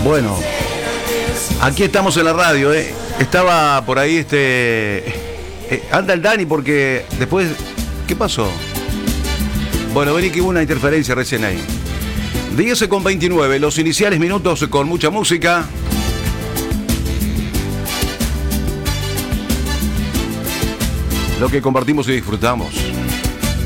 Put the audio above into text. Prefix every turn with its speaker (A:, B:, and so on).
A: Bueno, aquí estamos en la radio, ¿eh? Estaba por ahí anda el Dani porque después... ¿Qué pasó? Bueno, vení que hubo una interferencia recién ahí. 10:29, los iniciales minutos con mucha música. Lo que compartimos y disfrutamos.